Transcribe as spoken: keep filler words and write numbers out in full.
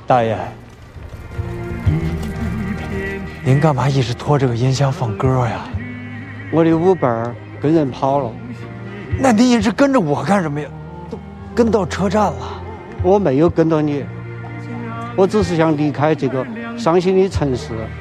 大爷，您干嘛一直拖着个音箱放歌呀？ 我的舞伴儿跟人跑了。 那你一直跟着我干什么呀？都跟到车站了。 我没有跟到你，我只是想离开这个伤心的城市。